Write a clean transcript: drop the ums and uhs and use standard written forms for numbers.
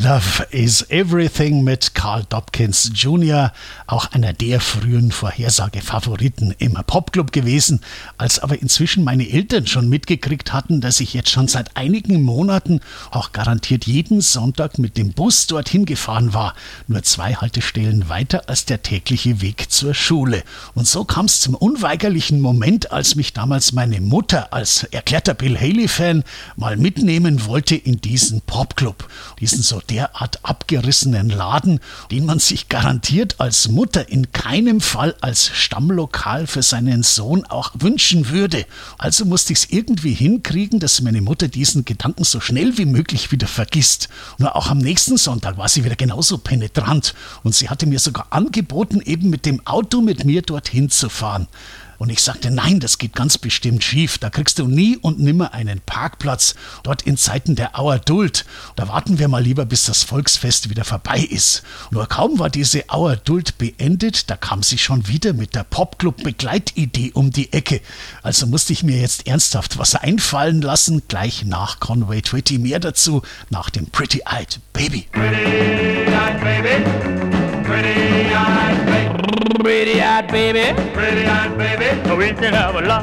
Love is Everything mit Carl Dobkins Jr., auch einer der frühen Vorhersagefavoriten im Popclub gewesen. Als aber inzwischen meine Eltern schon mitgekriegt hatten, dass ich jetzt schon seit einigen Monaten auch garantiert jeden Sonntag mit dem Bus dorthin gefahren war, nur 2 Haltestellen weiter als der tägliche Weg zur Schule. Und so kam es zum unweigerlichen Moment, als mich damals meine Mutter als erklärter Bill Haley-Fan mal mitnehmen wollte in diesen Popclub. Diesen so derart abgerissenen Laden, den man sich garantiert als Mutter in keinem Fall als Stammlokal für seinen Sohn auch wünschen würde. Also musste ich es irgendwie hinkriegen, dass meine Mutter diesen Gedanken so schnell wie möglich wieder vergisst. Nur auch am nächsten Sonntag war sie wieder genauso penetrant und sie hatte mir sogar angeboten, eben mit dem Auto mit mir dorthin zu fahren. Und ich sagte, nein, das geht ganz bestimmt schief. Da kriegst du nie und nimmer einen Parkplatz, dort in Zeiten der Auerduld. Da warten wir mal lieber, bis das Volksfest wieder vorbei ist. Nur kaum war diese Auerduld beendet, da kam sie schon wieder mit der Popclub-Begleitidee um die Ecke. Also musste ich mir jetzt ernsthaft was einfallen lassen, gleich nach Conway Twitty. Mehr dazu nach dem Pretty Eyed Baby. Pretty-eyed baby, pretty-eyed baby, pretty-eyed baby, pretty-eyed baby, we can have a lot